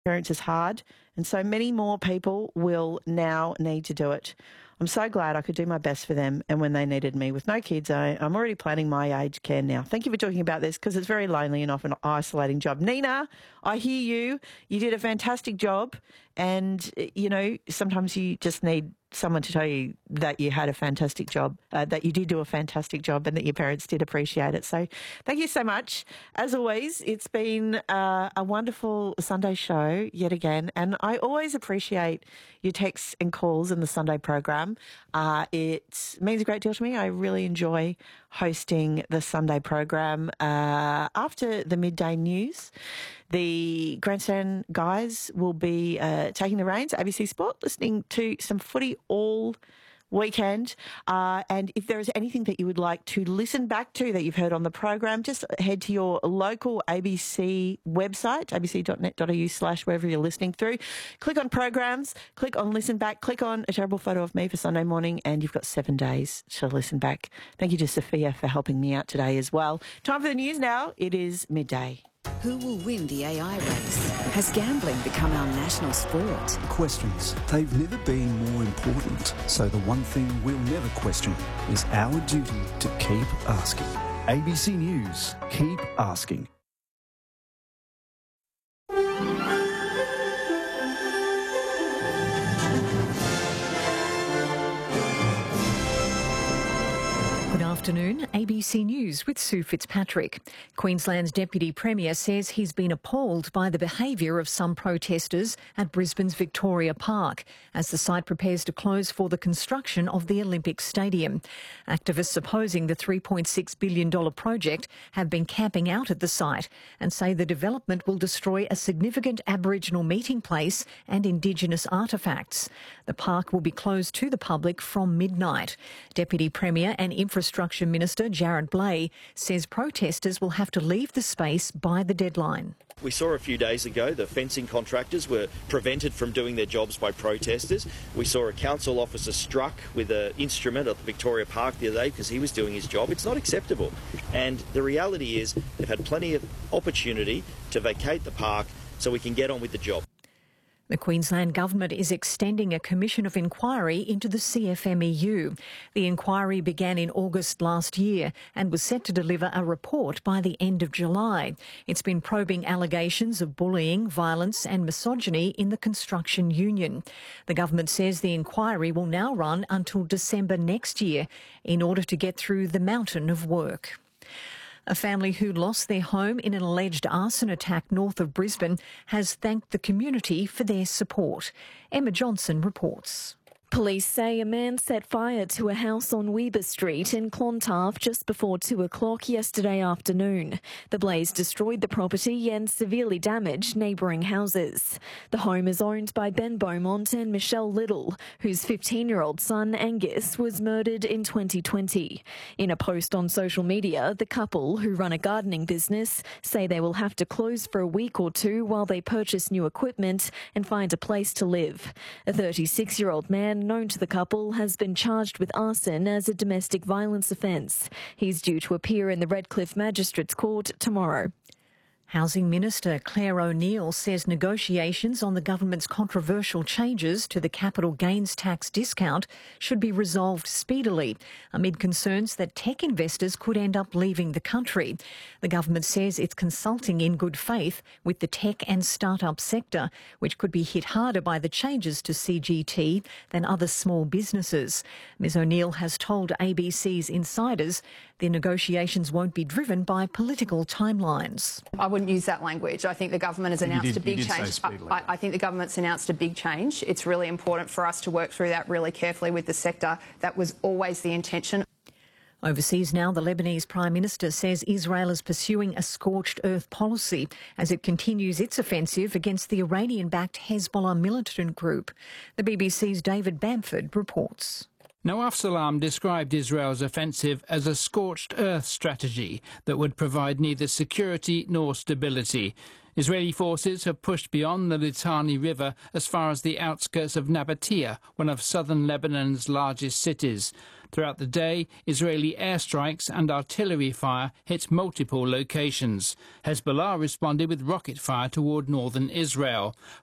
Parents is hard, and so many more people will now need to do it. I'm so glad I could do my best for them, and when they needed me. With no kids, I'm already planning my aged care now. Thank you for talking about this, because it's very lonely and often an isolating job. Nina, I hear you. You did a fantastic job, and, you know, sometimes you just need someone to tell you that you had a fantastic job, that you did do a fantastic job, and that your parents did appreciate it. So thank you so much. As always, it's been a wonderful Sunday show yet again, and I always appreciate your texts and calls in the Sunday program. It means a great deal to me. I really enjoy hosting the Sunday program. After the midday news, the Grandstand guys will be taking the reins, ABC Sport, listening to some footy all weekend. And if there is anything that you would like to listen back to that you've heard on the program, just head to your local ABC website, abc.net.au/wherever you're listening through. Click on programs, click on listen back, click on a terrible photo of me for Sunday morning, and you've got 7 days to listen back. Thank you to Sophia for helping me out today as well. Time for the news now. It is midday. Who will win the AI race? Has gambling become our national sport? Questions. They've never been more important. So the one thing we'll never question is our duty to keep asking. ABC News. Keep asking. Afternoon, ABC News with Sue Fitzpatrick. Queensland's Deputy Premier says he's been appalled by the behaviour of some protesters at Brisbane's Victoria Park as the site prepares to close for the construction of the Olympic Stadium. Activists opposing the $3.6 billion project have been camping out at the site and say the development will destroy a significant Aboriginal meeting place and Indigenous artefacts. The park will be closed to the public from midnight. Deputy Premier and Infrastructure Minister Jarrod Bleij says protesters will have to leave the space by the deadline. We saw a few days ago the fencing contractors were prevented from doing their jobs by protesters. We saw a council officer struck with an instrument at the Victoria Park the other day because he was doing his job. It's not acceptable. And the reality is they've had plenty of opportunity to vacate the park so we can get on with the job. The Queensland Government is extending a commission of inquiry into the CFMEU. The inquiry began in August last year and was set to deliver a report by the end of July. It's been probing allegations of bullying, violence and misogyny in the construction union. The government says the inquiry will now run until December next year in order to get through the mountain of work. A family who lost their home in an alleged arson attack north of Brisbane has thanked the community for their support. Emma Johnson reports. Police say a man set fire to a house on Weber Street in Clontarf just before 2 o'clock yesterday afternoon. The blaze destroyed the property and severely damaged neighbouring houses. The home is owned by Ben Beaumont and Michelle Little, whose 15-year-old son Angus was murdered in 2020. In a post on social media, the couple, who run a gardening business, say they will have to close for a week or two while they purchase new equipment and find a place to live. A 36-year-old man known to the couple has been charged with arson as a domestic violence offence. He's due to appear in the Redcliffe Magistrates Court tomorrow. Housing Minister Claire O'Neill says negotiations on the government's controversial changes to the capital gains tax discount should be resolved speedily, amid concerns that tech investors could end up leaving the country. The government says it's consulting in good faith with the tech and start-up sector, which could be hit harder by the changes to CGT than other small businesses. Ms O'Neill has told ABC's Insiders the negotiations won't be driven by political timelines. I wouldn't use that language. I think the government has announced a big change. I think the government's announced a big change. It's really important for us to work through that really carefully with the sector. That was always the intention. Overseas now, the Lebanese Prime Minister says Israel is pursuing a scorched earth policy as it continues its offensive against the Iranian-backed Hezbollah militant group. The BBC's David Bamford reports. Nawaf Salam described Israel's offensive as a scorched earth strategy that would provide neither security nor stability. Israeli forces have pushed beyond the Litani River as far as the outskirts of Nabatea, one of southern Lebanon's largest cities. Throughout the day, Israeli airstrikes and artillery fire hit multiple locations. Hezbollah responded with rocket fire toward northern Israel.